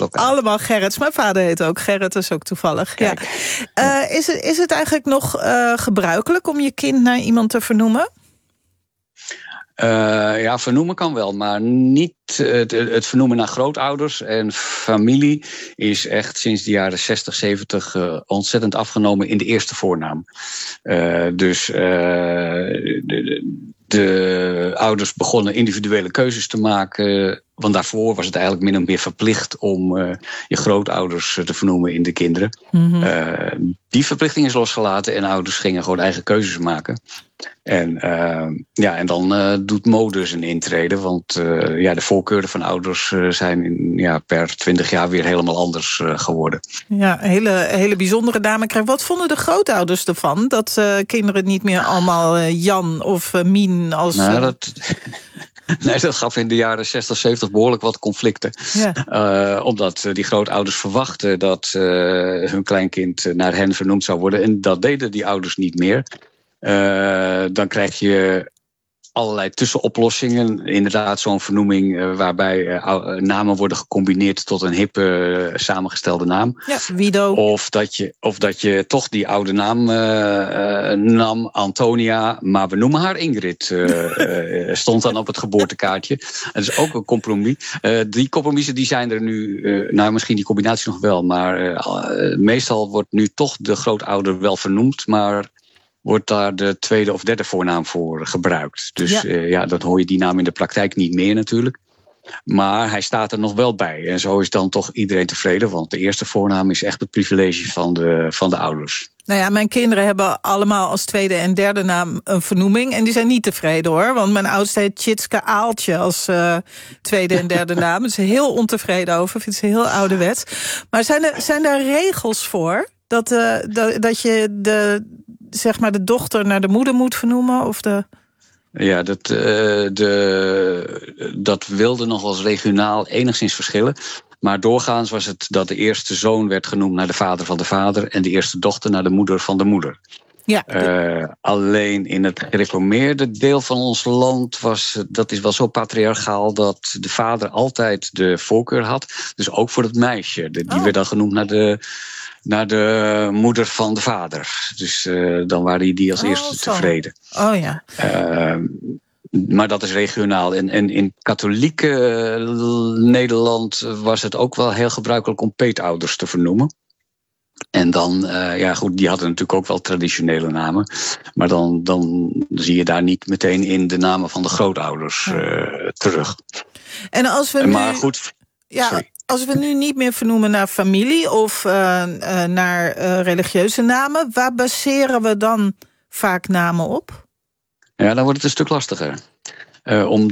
elkaar. Allemaal Gerrits. Mijn vader heet ook Gerrit, dus ook toevallig. Ja. Is het eigenlijk nog gebruikelijk om je kind naar iemand te vernoemen? Vernoemen kan wel, maar niet het vernoemen naar grootouders en familie is echt sinds de jaren 60, 70 ontzettend afgenomen in de eerste voornaam. De ouders begonnen individuele keuzes te maken. Want daarvoor was het eigenlijk min of meer verplicht om je grootouders te vernoemen in de kinderen. Mm-hmm. Die verplichting is losgelaten en ouders gingen gewoon eigen keuzes maken. En dan doet mode zijn intrede. Want de voorkeuren van ouders zijn per 20 jaar weer helemaal anders geworden. Ja, hele bijzondere dame krijgen. Wat vonden de grootouders ervan? Dat kinderen niet meer allemaal Jan of Mien als... Nee, dat gaf in de jaren 60, 70 behoorlijk wat conflicten. Ja. Omdat die grootouders verwachten dat hun kleinkind naar hen vernoemd zou worden. En dat deden die ouders niet meer. Dan krijg je allerlei tussenoplossingen. Inderdaad, zo'n vernoeming waarbij namen worden gecombineerd tot een hippe samengestelde naam. Ja, Wido. Of dat je toch die oude naam nam, Antonia, maar we noemen haar Ingrid. Stond dan op het geboortekaartje. Dat is ook een compromis. Die compromissen die zijn er nu, misschien die combinatie nog wel, maar meestal wordt nu toch de grootouder wel vernoemd, maar wordt daar de tweede of derde voornaam voor gebruikt. Dus dan hoor je die naam in de praktijk niet meer natuurlijk. Maar hij staat er nog wel bij. En zo is dan toch iedereen tevreden. Want de eerste voornaam is echt het privilege van de ouders. Nou ja, mijn kinderen hebben allemaal als tweede en derde naam een vernoeming. En die zijn niet tevreden hoor. Want mijn oudste heet Tjitske Aaltje als tweede en derde naam. Daar is heel ontevreden over. Vindt ze heel ouderwets. Maar zijn er regels voor? Dat je de dochter naar de moeder moet vernoemen? Of Ja, dat wilde nog wel eens regionaal enigszins verschillen. Maar doorgaans was het dat de eerste zoon werd genoemd naar de vader en de eerste dochter naar de moeder van de moeder. Ja. Alleen in het gereformeerde deel van ons land dat is wel zo patriarchaal dat de vader altijd de voorkeur had. Dus ook voor het meisje. Die werd dan genoemd naar de moeder van de vader. Dus dan waren die als eerste tevreden. Oh ja. Maar dat is regionaal. En in katholieke Nederland was het ook wel heel gebruikelijk om peetouders te vernoemen. En dan, die hadden natuurlijk ook wel traditionele namen. Maar dan zie je daar niet meteen in de namen van de grootouders terug. En als we maar goed... Sorry. Als we nu niet meer vernoemen naar familie of naar religieuze namen, waar baseren we dan vaak namen op? Ja, dan wordt het een stuk lastiger. Om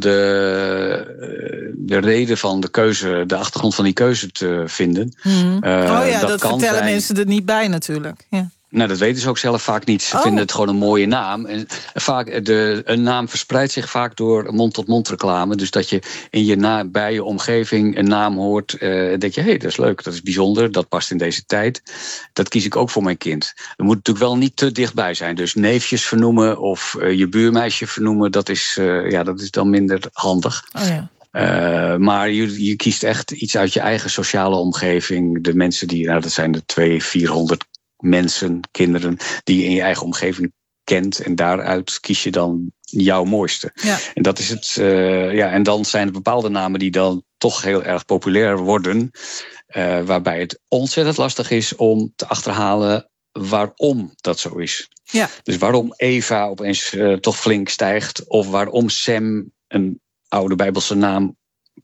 de reden van de keuze, de achtergrond van die keuze te vinden. Dat vertellen mensen er niet bij natuurlijk. Ja. Nou, dat weten ze ook zelf vaak niet. Ze vinden het gewoon een mooie naam. En vaak, een naam verspreidt zich vaak door mond-tot-mond reclame. Dus dat je bij je omgeving een naam hoort. Denk je, hé, dat is leuk, dat is bijzonder. Dat past in deze tijd. Dat kies ik ook voor mijn kind. Er moet natuurlijk wel niet te dichtbij zijn. Dus neefjes vernoemen of je buurmeisje vernoemen. Dat is dan minder handig. Oh ja. Maar je kiest echt iets uit je eigen sociale omgeving. De mensen dat zijn de 200-400 mensen, kinderen, die je in je eigen omgeving kent. En daaruit kies je dan jouw mooiste. Ja. En dat is het. En dan zijn er bepaalde namen die dan toch heel erg populair worden. Waarbij het ontzettend lastig is om te achterhalen waarom dat zo is. Ja. Dus waarom Eva opeens toch flink stijgt. Of waarom Sam, een oude Bijbelse naam,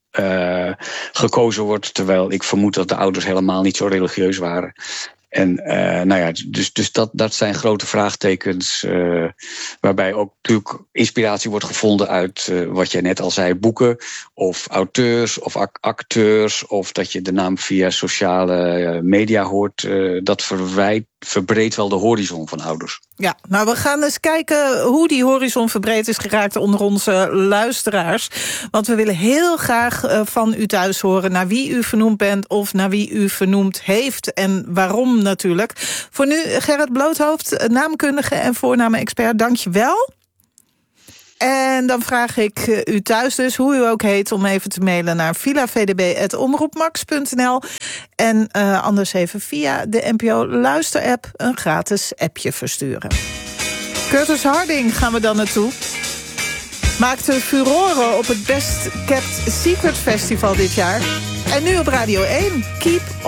gekozen wordt. Terwijl ik vermoed dat de ouders helemaal niet zo religieus waren. En dus dat zijn grote vraagtekens. Waarbij ook natuurlijk inspiratie wordt gevonden uit wat jij net al zei, boeken of auteurs of acteurs. Of dat je de naam via sociale media hoort. Dat verbreedt wel de horizon van ouders. Ja, nou we gaan eens kijken hoe die horizon verbreed is geraakt onder onze luisteraars. Want we willen heel graag van u thuis horen naar wie u vernoemd bent of naar wie u vernoemd heeft en waarom natuurlijk. Voor nu Gerrit Bloothoofd, naamkundige en voornamen-expert, dank je wel. En dan vraag ik u thuis dus, hoe u ook heet, om even te mailen naar villavdb@omroepmax.nl. En anders even via de NPO Luisterapp een gratis appje versturen. Curtis Harding gaan we dan naartoe. Maakte furoren op het Best Kept Secret Festival dit jaar. En nu op Radio 1, Keep